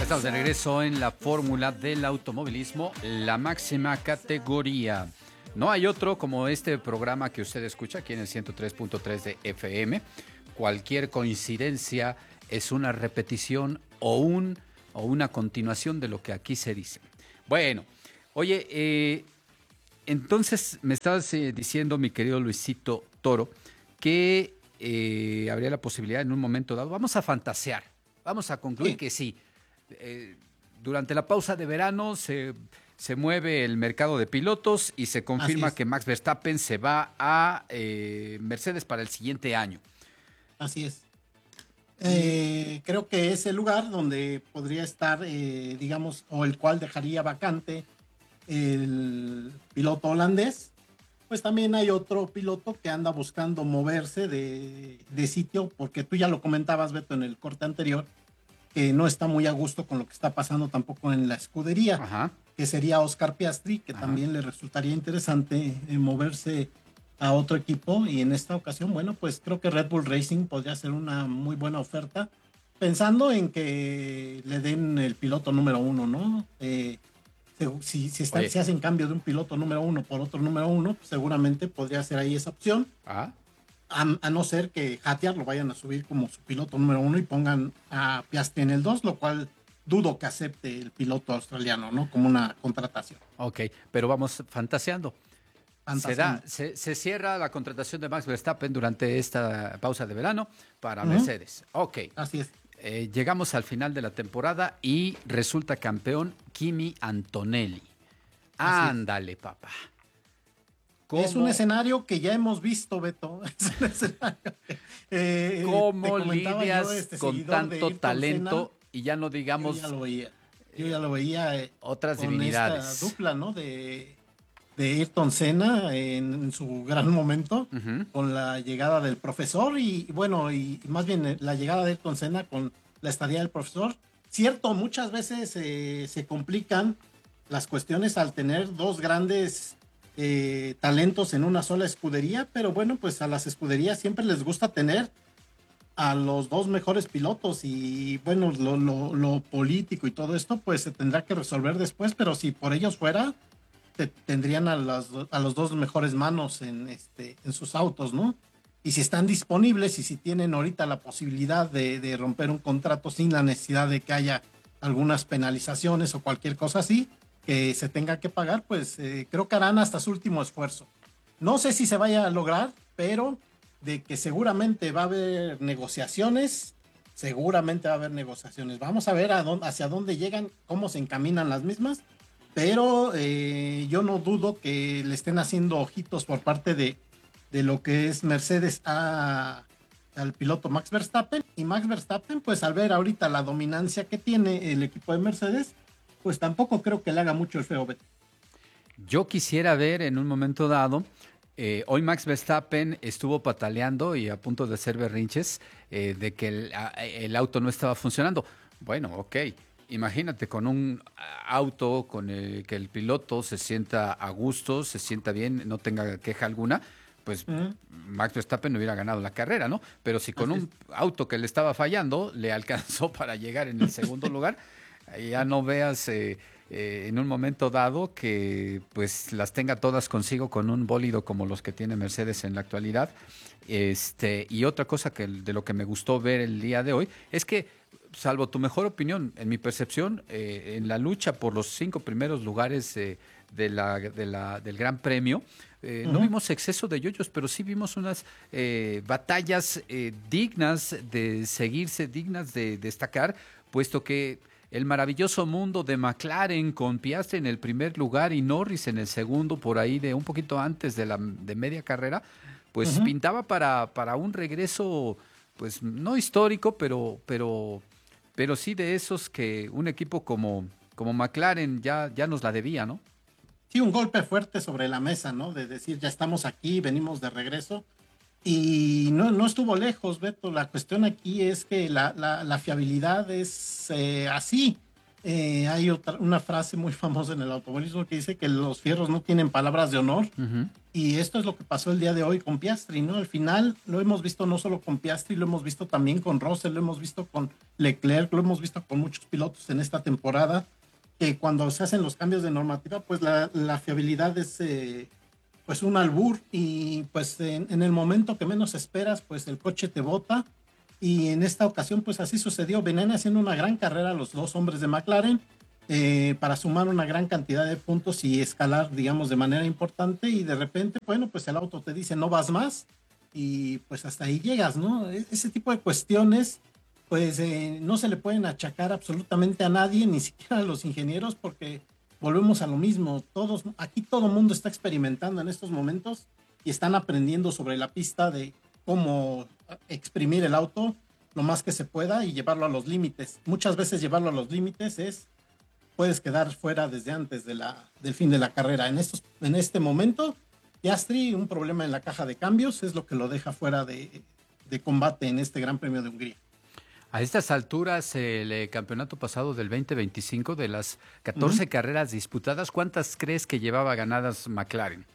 Estamos de regreso en la fórmula del automovilismo, la máxima categoría. No hay otro como este programa que usted escucha aquí en el 103.3 de FM. Cualquier coincidencia es una repetición o una continuación de lo que aquí se dice. Bueno, oye, entonces me estabas diciendo, mi querido Luisito Toro, que habría la posibilidad en un momento dado. Vamos a fantasear, vamos a concluir que sí. Durante la pausa de verano se mueve el mercado de pilotos y se confirma que Max Verstappen se va a Mercedes para el siguiente año. Así es. Creo que es el lugar donde podría estar, digamos, o el cual dejaría vacante el piloto holandés. Pues también hay otro piloto que anda buscando moverse de sitio, porque tú ya lo comentabas, Beto, en el corte anterior, que no está muy a gusto con lo que está pasando tampoco en la escudería. Ajá. Que sería Oscar Piastri, que también le resultaría interesante moverse a otro equipo, y en esta ocasión, bueno, pues creo que Red Bull Racing podría ser una muy buena oferta, pensando en que le den el piloto número uno, ¿no? Si hacen cambio de un piloto número uno por otro número uno, pues seguramente podría ser ahí esa opción. A no ser que Hadjar lo vayan a subir como su piloto número uno y pongan a Piastri en el 2, lo cual dudo que acepte el piloto australiano, ¿no? Como una contratación. Ok, pero vamos fantaseando. Se cierra la contratación de Max Verstappen durante esta pausa de verano para Mercedes. Ok. Así es. Llegamos al final de la temporada y resulta campeón Kimi Antonelli. Ándale, papá. Es un escenario que ya hemos visto, Beto. Es un escenario ¿Cómo lidias con tanto talento? Senna, y ya no digamos... Yo ya lo veía. Otras con divinidades. Esta dupla, ¿no? De Ayrton Senna en su gran momento, con la llegada del profesor y más bien la llegada de Ayrton Senna con la estadía del profesor. Cierto, muchas veces se complican las cuestiones al tener dos grandes talentos en una sola escudería, pero bueno, pues a las escuderías siempre les gusta tener a los dos mejores pilotos, y bueno, lo político y todo esto pues se tendrá que resolver después, pero si por ellos fuera, tendrían a los dos mejores manos en sus autos, ¿no? Y si están disponibles y si tienen ahorita la posibilidad de romper un contrato sin la necesidad de que haya algunas penalizaciones o cualquier cosa así que se tenga que pagar, pues creo que harán hasta su último esfuerzo. No sé si se vaya a lograr, pero de que seguramente va a haber negociaciones, Vamos a ver hacia dónde llegan, cómo se encaminan las mismas, pero yo no dudo que le estén haciendo ojitos por parte de lo que es Mercedes al piloto Max Verstappen, y Max Verstappen, pues al ver ahorita la dominancia que tiene el equipo de Mercedes, pues tampoco creo que le haga mucho el feo, Beto. Yo quisiera ver en un momento dado, hoy Max Verstappen estuvo pataleando y a punto de hacer berrinches de que el auto no estaba funcionando. Bueno, ok. Imagínate con un auto con el que el piloto se sienta a gusto, se sienta bien, no tenga queja alguna, pues Max Verstappen no hubiera ganado la carrera, ¿no? Pero si con un auto que le estaba fallando le alcanzó para llegar en el segundo lugar, ya no veas en un momento dado que pues las tenga todas consigo con un bólido como los que tiene Mercedes en la actualidad. Y otra cosa de lo que me gustó ver el día de hoy es que, salvo tu mejor opinión, en mi percepción, en la lucha por los 5 primeros lugares del Gran Premio, no vimos exceso de yoyos, pero sí vimos unas batallas dignas de seguirse, dignas de destacar, puesto que el maravilloso mundo de McLaren con Piastri en el primer lugar y Norris en el segundo, por ahí de un poquito antes de media carrera, pues pintaba para un regreso, pues no histórico, pero sí de esos que un equipo como McLaren ya nos la debía, ¿no? Sí, un golpe fuerte sobre la mesa, ¿no? De decir, ya estamos aquí, venimos de regreso. Y no estuvo lejos, Beto. La cuestión aquí es que la fiabilidad es así. Hay una frase muy famosa en el automovilismo que dice que los fierros no tienen palabras de honor. Y esto es lo que pasó el día de hoy con Piastri, ¿no? Al final lo hemos visto no solo con Piastri, lo hemos visto también con Russell, lo hemos visto con Leclerc, lo hemos visto con muchos pilotos en esta temporada, que cuando se hacen los cambios de normativa, pues la fiabilidad es pues un albur y pues en el momento que menos esperas, pues el coche te bota. Y en esta ocasión, pues así sucedió. Venían haciendo una gran carrera los dos hombres de McLaren para sumar una gran cantidad de puntos y escalar, digamos, de manera importante. Y de repente, bueno, pues el auto te dice no vas más y pues hasta ahí llegas, ¿no? Ese tipo de cuestiones, pues no se le pueden achacar absolutamente a nadie, ni siquiera a los ingenieros, porque volvemos a lo mismo. Todos, aquí todo el mundo está experimentando en estos momentos y están aprendiendo sobre la pista de cómo exprimir el auto lo más que se pueda y llevarlo a los límites. Muchas veces llevarlo a los límites puedes quedar fuera desde antes del fin de la carrera. En este momento, Piastri, un problema en la caja de cambios es lo que lo deja fuera de combate en este Gran Premio de Hungría. A estas alturas, el campeonato pasado del 2025, de las 14 carreras disputadas, ¿cuántas crees que llevaba ganadas McLaren?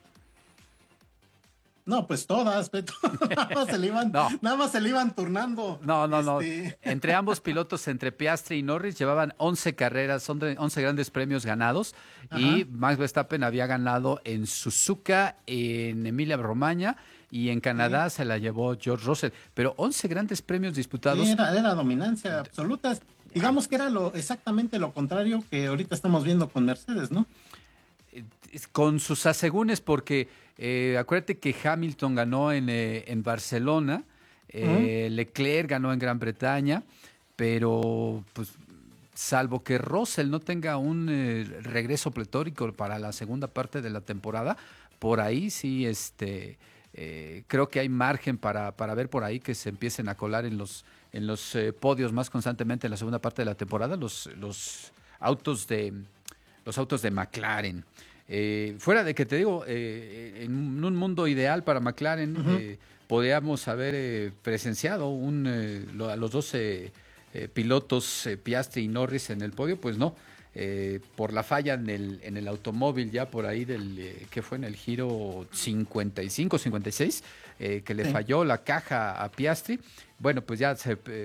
No, pues todas, Beto. No. Nada más se le iban turnando. No. Entre ambos pilotos, entre Piastri y Norris, llevaban 11 carreras, 11 grandes premios ganados. Ajá. Y Max Verstappen había ganado en Suzuka, en Emilia-Romagna y en Canadá se la llevó George Russell. Pero 11 grandes premios disputados. Sí, era dominancia absoluta. Digamos que era exactamente lo contrario que ahorita estamos viendo con Mercedes, ¿no? Con sus asegúnes, porque acuérdate que Hamilton ganó en Barcelona, Leclerc ganó en Gran Bretaña, pero pues salvo que Russell no tenga un regreso pletórico para la segunda parte de la temporada, por ahí sí creo que hay margen para ver por ahí que se empiecen a colar en los podios más constantemente en la segunda parte de la temporada los autos de McLaren. Fuera de que te digo, en un mundo ideal para McLaren, podríamos haber presenciado a los dos pilotos, Piastri y Norris, en el podio, pues no. Por la falla en el automóvil ya por ahí que fue en el giro 55, 56, que le falló la caja a Piastri. Bueno, pues ya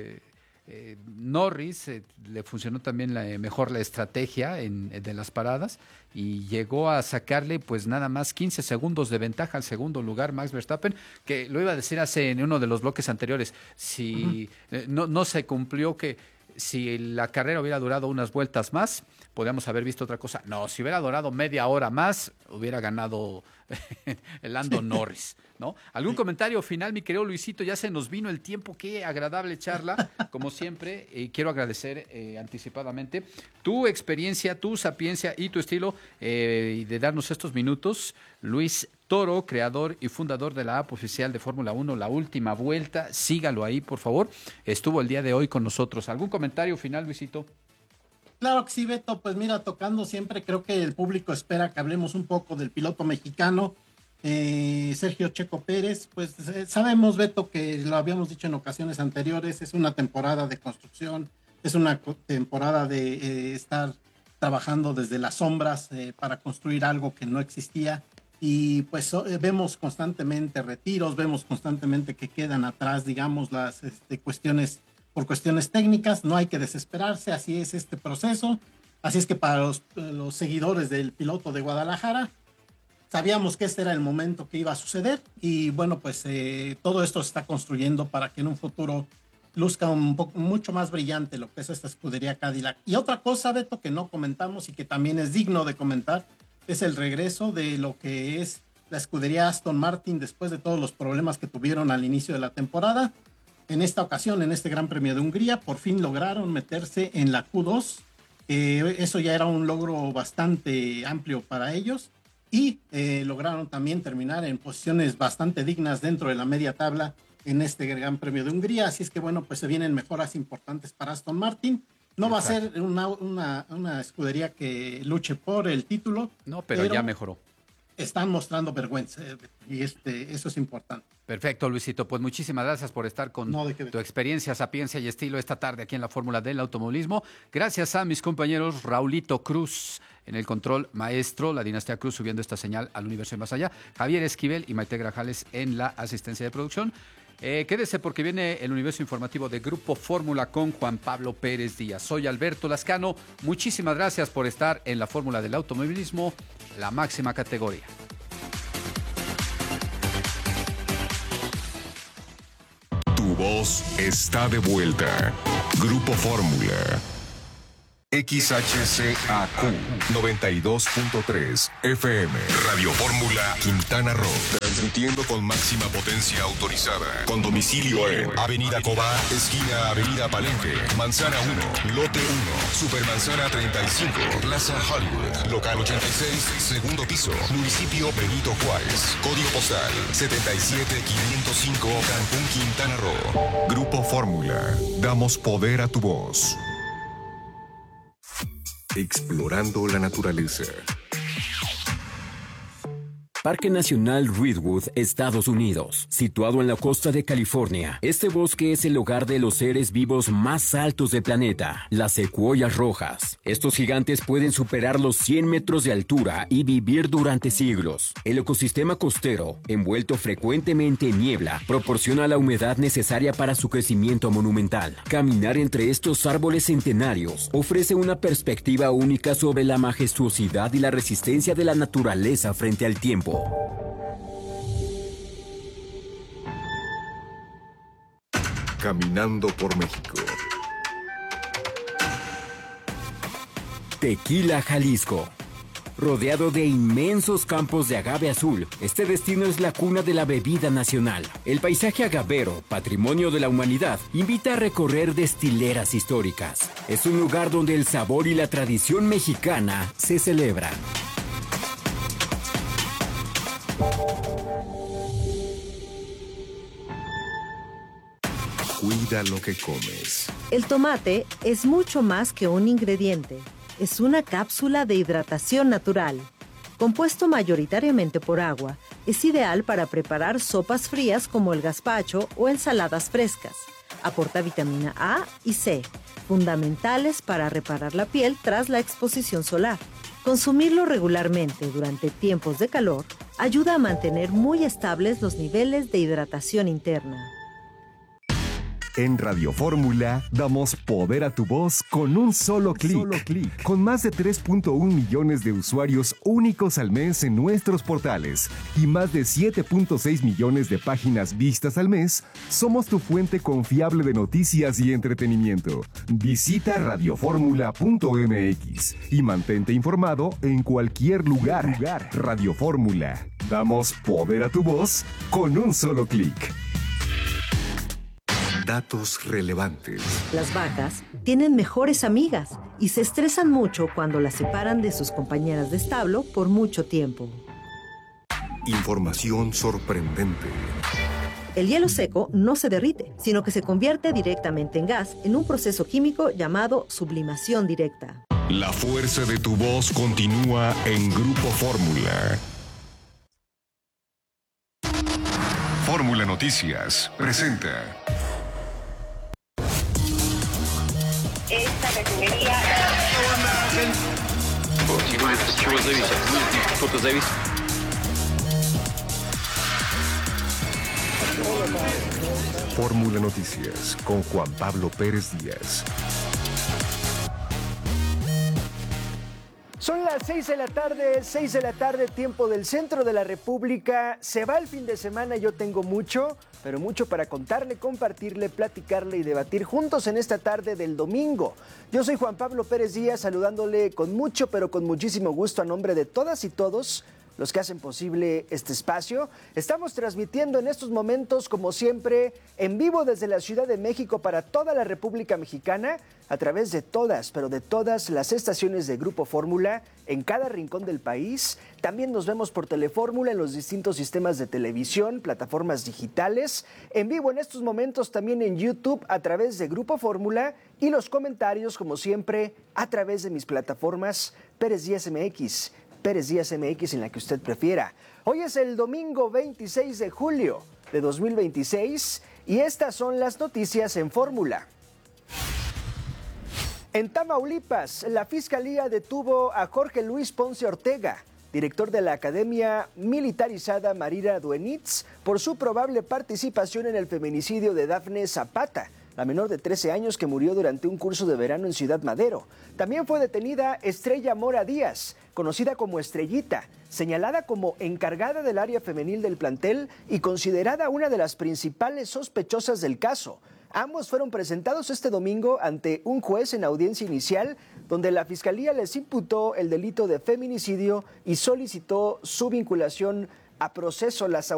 Norris le funcionó también mejor la estrategia de las paradas y llegó a sacarle pues nada más 15 segundos de ventaja al segundo lugar Max Verstappen, que lo iba a decir en uno de los bloques anteriores, si no se cumplió, que si la carrera hubiera durado unas vueltas más, podríamos haber visto otra cosa. No, si hubiera durado media hora más, hubiera ganado Lando Norris, ¿no? ¿Algún comentario final, mi querido Luisito? Ya se nos vino el tiempo. Qué agradable charla, como siempre. Quiero agradecer anticipadamente tu experiencia, tu sapiencia y tu estilo y de darnos estos minutos. Luis Toro, creador y fundador de la app oficial de Fórmula 1, La Última Vuelta. Sígalo ahí, por favor. Estuvo el día de hoy con nosotros. ¿Algún comentario final, Luisito? Claro que sí, Beto. Pues mira, tocando siempre, creo que el público espera que hablemos un poco del piloto mexicano, Sergio Checo Pérez. Pues sabemos, Beto, que lo habíamos dicho en ocasiones anteriores, es una temporada de construcción, es una temporada de estar trabajando desde las sombras para construir algo que no existía. Y pues vemos constantemente retiros, vemos constantemente que quedan atrás, digamos, las cuestiones por cuestiones técnicas. No hay que desesperarse, así es este proceso. Así es que para los seguidores del piloto de Guadalajara, sabíamos que este era el momento que iba a suceder y bueno, pues todo esto se está construyendo para que en un futuro luzca mucho más brillante lo que es esta escudería Cadillac. Y otra cosa, Beto, que no comentamos y que también es digno de comentar, es el regreso de lo que es la escudería Aston Martin después de todos los problemas que tuvieron al inicio de la temporada. En esta ocasión, en este Gran Premio de Hungría, por fin lograron meterse en la Q2. Eso ya era un logro bastante amplio para ellos y lograron también terminar en posiciones bastante dignas dentro de la media tabla en este Gran Premio de Hungría. Así es que bueno, pues se vienen mejoras importantes para Aston Martin. No va a ser una escudería que luche por el título. No, pero ya mejoró. están mostrando vergüenza y eso es importante. Perfecto, Luisito. Pues muchísimas gracias por estar con tu experiencia, sapiencia y estilo esta tarde aquí en la Fórmula del Automovilismo. Gracias a mis compañeros Raulito Cruz en el control maestro, la dinastía Cruz subiendo esta señal al universo y más allá, Javier Esquivel y Maite Grajales en la asistencia de producción. Quédese porque viene el universo informativo de Grupo Fórmula con Juan Pablo Pérez Díaz. Soy Alberto Lascano. Muchísimas gracias por estar en la Fórmula del Automovilismo, la máxima categoría. Tu voz está de vuelta. Grupo Fórmula. XHCAQ 92.3 FM. Radio Fórmula Quintana Roo. Transmitiendo con máxima potencia autorizada. Con domicilio en Avenida Cobá, esquina Avenida Palenque, Manzana 1, Lote 1, Supermanzana 35, Plaza Hollywood, Local 86, segundo piso, Municipio Benito Juárez. Código postal 77505, Cancún, Quintana Roo. Grupo Fórmula. Damos poder a tu voz. Explorando la naturaleza. Parque Nacional Redwood, Estados Unidos. Situado en la costa de California, este bosque es el hogar de los seres vivos más altos del planeta, las secuoyas rojas. Estos gigantes pueden superar los 100 metros de altura y vivir durante siglos. El ecosistema costero, envuelto frecuentemente en niebla, proporciona la humedad necesaria para su crecimiento monumental. Caminar entre estos árboles centenarios ofrece una perspectiva única sobre la majestuosidad y la resistencia de la naturaleza frente al tiempo. Caminando por México. Tequila, Jalisco. Rodeado de inmensos campos de agave azul, este destino es la cuna de la bebida nacional. El paisaje agavero, patrimonio de la humanidad, invita a recorrer destileras históricas. Es un lugar donde el sabor y la tradición mexicana se celebran. Cuida lo que comes. El tomate es mucho más que un ingrediente. Es una cápsula de hidratación natural. Compuesto mayoritariamente por agua, es ideal para preparar sopas frías como el gazpacho o ensaladas frescas. Aporta vitamina A y C, fundamentales para reparar la piel tras la exposición solar. Consumirlo regularmente durante tiempos de calor ayuda a mantener muy estables los niveles de hidratación interna. En Radio Fórmula damos poder a tu voz con un solo clic. Con más de 3.1 millones de usuarios únicos al mes en nuestros portales y más de 7.6 millones de páginas vistas al mes, somos tu fuente confiable de noticias y entretenimiento. Visita radioformula.mx y mantente informado en cualquier lugar. Radio Fórmula. Damos poder a tu voz con un solo clic. Datos relevantes. Las vacas tienen mejores amigas y se estresan mucho cuando las separan de sus compañeras de establo por mucho tiempo. Información sorprendente. El hielo seco no se derrite, sino que se convierte directamente en gas en un proceso químico llamado sublimación directa. La fuerza de tu voz continúa en Grupo Fórmula. Fórmula Noticias presenta. Esta refinería... Fórmula Noticias con Juan Pablo Pérez Díaz. Son las 6 de la tarde, tiempo del centro de la República. Se va el fin de semana, yo tengo mucho, pero mucho para contarle, compartirle, platicarle y debatir juntos en esta tarde del domingo. Yo soy Juan Pablo Pérez Díaz, saludándole con mucho, pero con muchísimo gusto a nombre de todas y todos los que hacen posible este espacio. Estamos transmitiendo en estos momentos, como siempre, en vivo desde la Ciudad de México para toda la República Mexicana, a través de todas, pero de todas las estaciones de Grupo Fórmula en cada rincón del país. También nos vemos por Telefórmula en los distintos sistemas de televisión, plataformas digitales, en vivo en estos momentos también en YouTube a través de Grupo Fórmula y los comentarios, como siempre, a través de mis plataformas Pérez Díaz MX, Pérez Díaz MX, en la que usted prefiera. Hoy es el domingo 26 de julio de 2026 y estas son las noticias en Fórmula. En Tamaulipas, la Fiscalía detuvo a Jorge Luis Ponce Ortega, director de la Academia Militarizada Marina Duenitz, por su probable participación en el feminicidio de Dafne Zapata, la menor de 13 años que murió durante un curso de verano en Ciudad Madero. También fue detenida Estrella Mora Díaz, conocida como Estrellita, señalada como encargada del área femenil del plantel y considerada una de las principales sospechosas del caso. Ambos fueron presentados este domingo ante un juez en audiencia inicial, donde la Fiscalía les imputó el delito de feminicidio y solicitó su vinculación a proceso. Las